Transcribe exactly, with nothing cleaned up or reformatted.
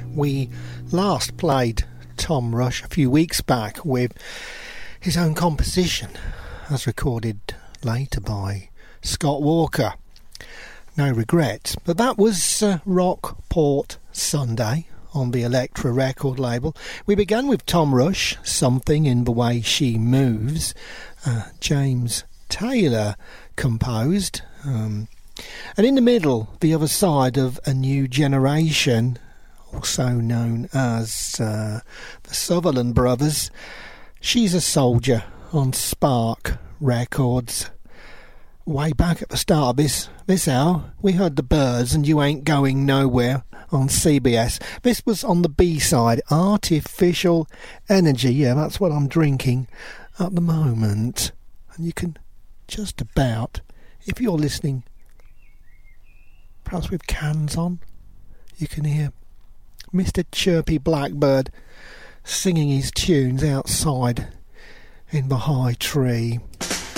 We last played Tom Rush a few weeks back with his own composition, as recorded later by Scott Walker. No regrets, but that was uh, Rockport Sunday on the Elektra record label. We began with Tom Rush, Something in the Way She Moves, uh, James Taylor composed, um, and in the middle, The Other Side of a New Generation, also known as uh, the Sutherland Brothers. She's a Soldier on Spark Records. Way back at the start of this, this hour, we heard The Byrds and You Ain't Going Nowhere on C B S. This was on the B-side, Artificial Energy. Yeah, that's what I'm drinking at the moment. And you can just about, if you're listening, perhaps with cans on, you can hear Mister Chirpy Blackbird singing his tunes outside in the high tree.